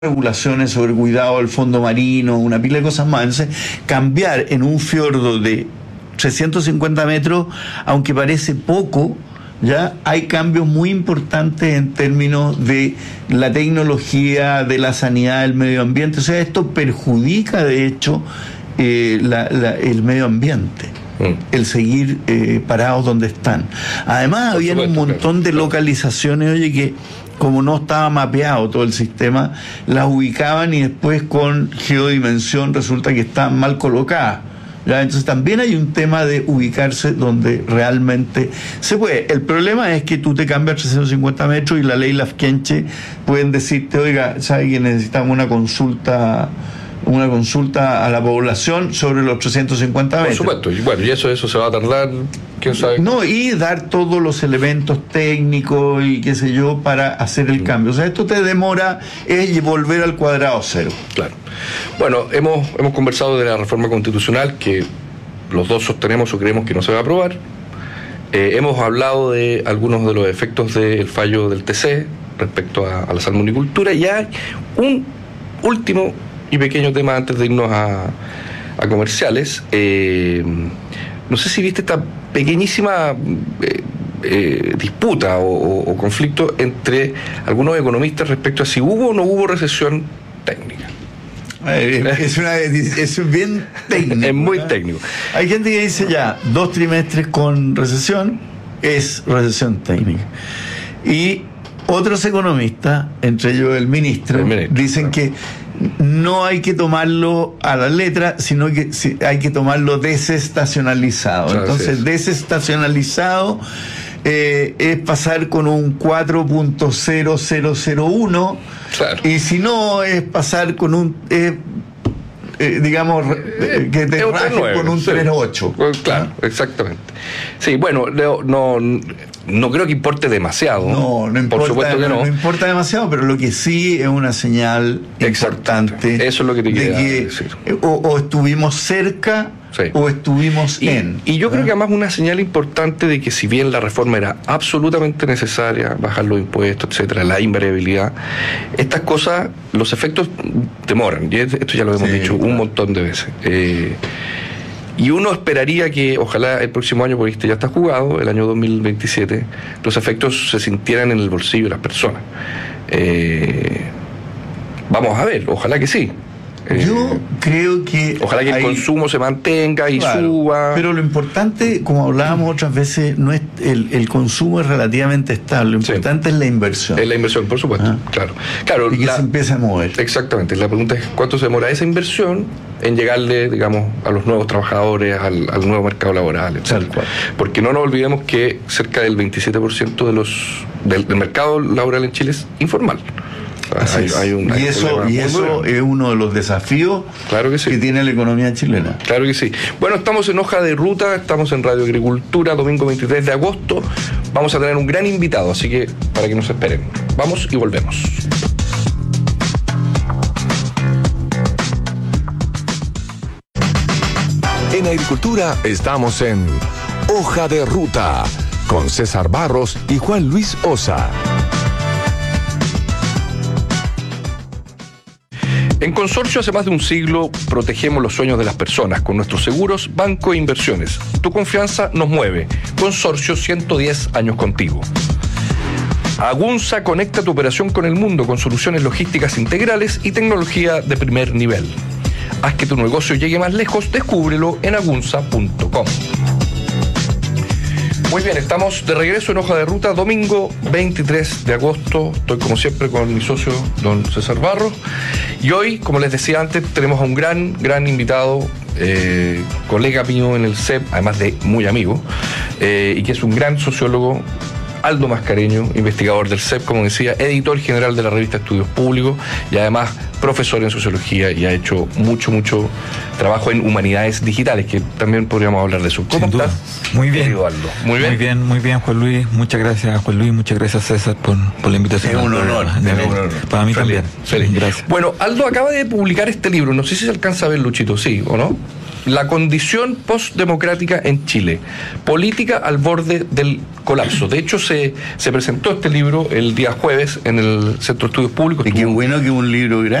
regulaciones sobre cuidado del fondo marino, una pila de cosas más. Entonces, cambiar en un fiordo de 350 metros, aunque parece poco, ya hay cambios muy importantes en términos de la tecnología, de la sanidad, del medio ambiente. O sea, esto perjudica, de hecho, el medio ambiente. El seguir parados donde están. Además, había un montón de localizaciones, oye, que como no estaba mapeado todo el sistema, las ubicaban y después con geodimensión resulta que estaban mal colocadas. ¿Ya? Entonces también hay un tema de ubicarse donde realmente se puede. El problema es que tú te cambias a 350 metros y la ley Lafkenche pueden decirte, oiga, ¿sabe que necesitamos una consulta a la población sobre los 350 metros? Por supuesto, y bueno, y eso se va a tardar, quién sabe. No, y dar todos los elementos técnicos y qué sé yo para hacer el cambio. O sea, esto te demora volver al cuadrado cero. Claro. Bueno, hemos conversado de la reforma constitucional que los dos sostenemos o creemos que no se va a aprobar. Hemos hablado de algunos de los efectos del fallo del TC respecto a la salmonicultura, y hay un último y pequeño tema antes de irnos a comerciales. No sé si viste esta pequeñísima disputa o conflicto entre algunos economistas respecto a si hubo o no hubo recesión técnica. Es bien técnico. Es muy técnico. Hay gente que dice ya, 2 trimestres con recesión es recesión técnica. Y otros economistas, entre ellos el ministro, dicen que no hay que tomarlo a la letra, sino que hay que tomarlo desestacionalizado. Claro, entonces, sí, desestacionalizado es pasar con un 4.0001, claro, y si no, es pasar con un digamos que te raje con un 3.8. Claro, exactamente. Sí, bueno, no creo que importe demasiado. No importa, por supuesto que no. No importa demasiado, pero lo que sí es una señal importante. Eso es lo que te quería decir. O estuvimos cerca, sí, o estuvimos y yo creo que además una señal importante de que si bien la reforma era absolutamente necesaria, bajar los impuestos, etcétera, la invariabilidad, estas cosas, los efectos demoran, y esto ya lo hemos dicho un montón de veces. Y uno esperaría que, ojalá el próximo año, porque este ya está jugado, el año 2027, los efectos se sintieran en el bolsillo de las personas. Vamos a ver, ojalá que sí. Yo creo que ojalá que el consumo se mantenga y suba. Pero lo importante, como hablábamos otras veces, no es el consumo es relativamente estable. Lo importante es la inversión. Es la inversión, por supuesto. Claro. Y que se empiece a mover. Exactamente. La pregunta es cuánto se demora esa inversión en llegarle, digamos, a los nuevos trabajadores, al nuevo mercado laboral, etc. Porque no nos olvidemos que cerca del 27% del mercado laboral en Chile es informal. Y eso es uno de los desafíos, claro que, sí, que tiene la economía chilena. Claro que sí. Bueno, estamos en Hoja de Ruta, estamos en Radio Agricultura, domingo 23 de agosto. Vamos a tener un gran invitado, así que para que nos esperen. Vamos y volvemos. En Agricultura estamos en Hoja de Ruta con César Barros y Juan Luis Osa. En Consorcio, hace más de un siglo, protegemos los sueños de las personas con nuestros seguros, banco e inversiones. Tu confianza nos mueve. Consorcio, 110 años contigo. Agunza conecta tu operación con el mundo con soluciones logísticas integrales y tecnología de primer nivel. Haz que tu negocio llegue más lejos, descúbrelo en agunza.com. Muy bien, estamos de regreso en Hoja de Ruta, domingo 23 de agosto. Estoy como siempre con mi socio, don César Barros. Y hoy, como les decía antes, tenemos a un gran invitado, colega mío en el CEP, además de muy amigo, y que es un gran sociólogo, Aldo Mascareño, investigador del CEP, como decía, editor general de la revista Estudios Públicos y además profesor en sociología, y ha hecho mucho trabajo en humanidades digitales, que también podríamos hablar de eso. ¿Cómo estás? Muy bien. Aldo? Muy bien, Juan Luis. Muchas gracias, Juan Luis. Muchas gracias, César, por la invitación. Es un honor. Para mí también. Feliz. Gracias. Bueno, Aldo acaba de publicar este libro. No sé si se alcanza a ver, Luchito, ¿sí o no? La condición postdemocrática en Chile, política al borde del colapso. De hecho, se presentó este libro el día jueves en el Centro de Estudios Públicos. Y qué bueno que un libro grande.